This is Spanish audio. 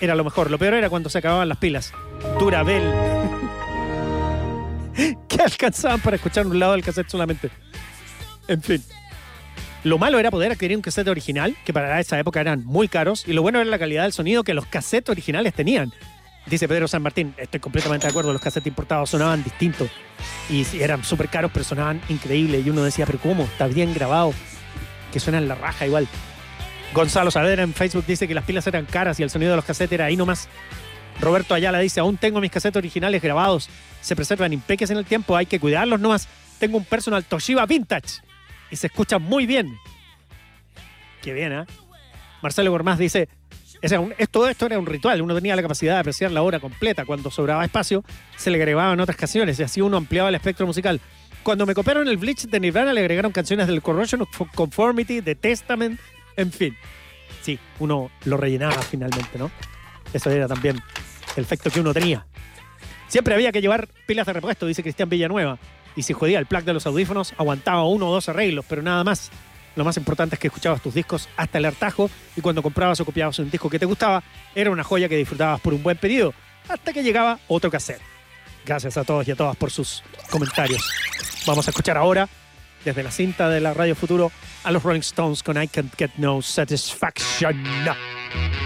era lo mejor. Lo peor era cuando se acababan las pilas. Durabel. Que alcanzaban para escuchar un lado del cassette solamente. En fin. Lo malo era poder adquirir un cassette original, que para esa época eran muy caros, y lo bueno era la calidad del sonido que los cassettes originales tenían. Dice Pedro San Martín, estoy completamente de acuerdo, los cassettes importados sonaban distintos. Y eran súper caros, pero sonaban increíbles. Y uno decía, pero ¿cómo? Está bien grabado. Que suena en la raja igual. Gonzalo Saavedra en Facebook dice que las pilas eran caras y el sonido de los cassettes era ahí nomás. Roberto Ayala dice, aún tengo mis cassettes originales grabados. Se preservan impeques en el tiempo, hay que cuidarlos nomás. Tengo un personal Toshiba Vintage y se escucha muy bien. Qué bien, ¿eh? Marcelo Gormaz dice, todo esto era un ritual. Uno tenía la capacidad de apreciar la obra completa. Cuando sobraba espacio, se le agregaban otras canciones y así uno ampliaba el espectro musical. Cuando me copiaron el Bleach de Nirvana, le agregaron canciones del Corrosion of Conformity, de Testament, en fin. Sí, uno lo rellenaba finalmente, ¿no? Eso era también el efecto que uno tenía. Siempre había que llevar pilas de repuesto, dice Cristian Villanueva. Y si jodía el plug de los audífonos, aguantaba 1 o 2 arreglos, pero nada más. Lo más importante es que escuchabas tus discos hasta el hartazgo y cuando comprabas o copiabas un disco que te gustaba, era una joya que disfrutabas por un buen periodo, hasta que llegaba otro cassette. Gracias a todos y a todas por sus comentarios. Vamos a escuchar ahora, desde la cinta de la Radio Futuro, a los Rolling Stones con I Can't Get No Satisfaction.